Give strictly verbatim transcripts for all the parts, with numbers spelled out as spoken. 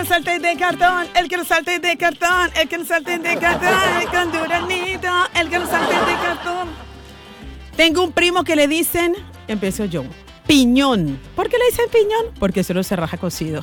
no salte de cartón, el que no salte de cartón, el que no salte de cartón, el con duranito, el que no salte de cartón. Tengo un primo que le dicen, empiezo yo, piñón. ¿Por qué le dicen piñón? Porque solo se raja cocido.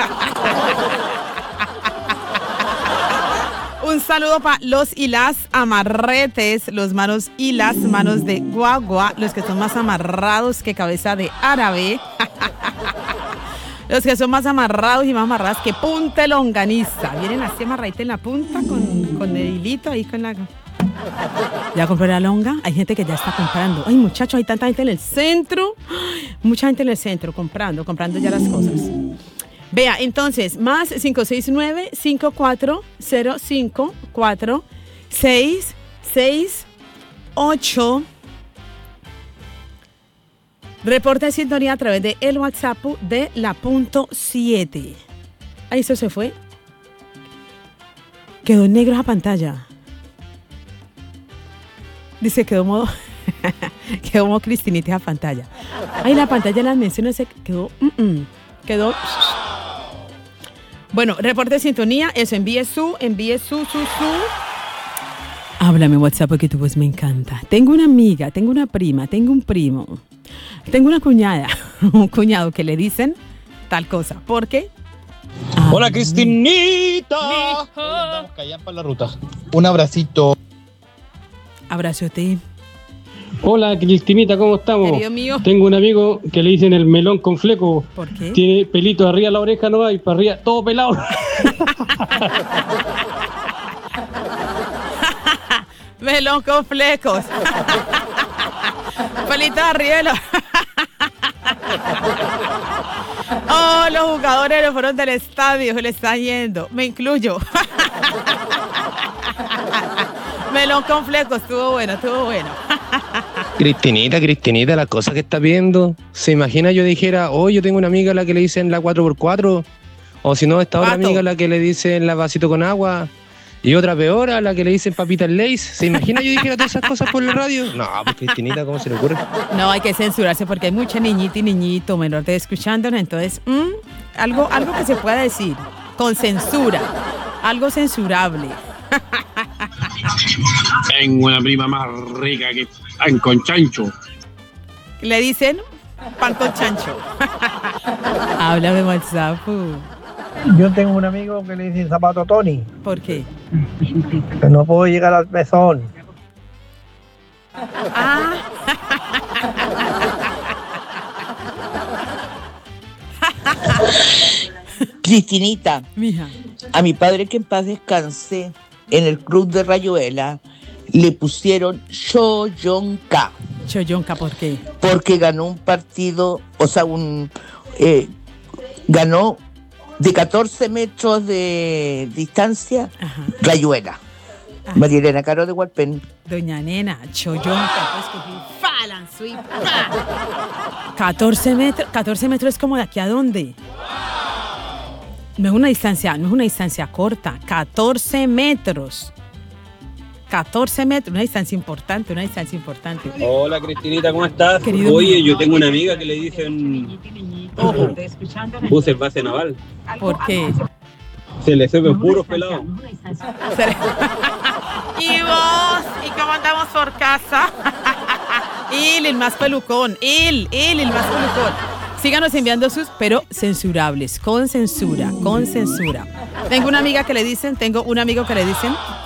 Un saludo para los y las amarretes, los manos y las manos de guagua, los que son más amarrados que cabeza de árabe. Los que son más amarrados y más amarradas que punta de longaniza. Vienen así amarraditos en la punta con, con el hilito ahí con la... ¿Ya compró la longa? Hay gente que ya está comprando. Ay, muchachos, hay tanta gente en el centro. Mucha gente en el centro comprando, comprando ya las cosas. Vea, entonces, más cinco seis nueve, cinco cuatro cero cinco, cuatro seis seis ocho. Reporte de sintonía a través de el WhatsApp de la punto siete. Ahí eso se fue. Quedó negro esa pantalla. Dice, quedó modo... quedó modo Cristinita esa pantalla. Ahí la pantalla de las menciones se quedó... Mm-mm, quedó... Bueno, reporte de sintonía, eso, envíe su, envíe su, su, su. Háblame WhatsApp porque tu voz me encanta. Tengo una amiga, tengo una prima, tengo un primo, tengo una cuñada, un cuñado que le dicen tal cosa. ¿Por qué? Hola, Cristinita. Estamos callando para la ruta. Un abracito. Abrazote. Hola, Cristinita, ¿cómo estamos? Querido mío. Tengo un amigo que le dicen el melón con fleco. ¿Por qué? Tiene pelito arriba de la oreja, no hay, para arriba, todo pelado. Melón con flecos. Pelito arriba. Oh, los jugadores los fueron del estadio, se le están yendo. Me incluyo. Melón con flecos, estuvo bueno, estuvo bueno. Cristinita, Cristinita, la cosa que está viendo. ¿Se imagina yo dijera, oh, yo tengo una amiga a la que le dicen la cuatro por cuatro? O si no, esta otra amiga a la que le dicen la vasito con agua. Y otra peor a la que le dicen papitas Lay's. ¿Se imagina yo dijera todas esas cosas por la radio? No, pues Cristinita, ¿cómo se le ocurre? No, hay que censurarse porque hay mucha niñita y niñito menor de escuchándonos. Entonces, mmm, algo, algo que se pueda decir con censura. Algo censurable. Tengo una prima más rica que pan con chancho. Le dicen pan con chancho. Háblame WhatsApp. Yo tengo un amigo que le dicen zapato Tony. ¿Por qué? Que no puedo llegar al pezón. Ah. Cristinita, mija, a mi padre que en paz descanse, en el club de Rayuela le pusieron Choyonca. Choyonca, ¿por qué? Porque ganó un partido, o sea, un eh, ganó de catorce metros de distancia. Ajá. Rayuela. Ajá. María Elena Caro de Hualpén. Doña Nena, Choyonca, pues, catorce metros, catorce metros es como de aquí a dónde. No es una distancia, no es una distancia corta, catorce metros. catorce metros, una distancia importante, una distancia importante. Hola Cristinita, ¿cómo estás? Querido Oye, mío. Yo tengo una amiga que le dicen ojo, buses base naval. ¿Por qué? Se le sube puros pelados. ¿Y vos? ¿Y cómo andamos por casa? Il, el más pelucón, il, il, el más pelucón. Síganos enviando sus, pero censurables, con censura, con censura. Tengo una amiga que le dicen, tengo un amigo que le dicen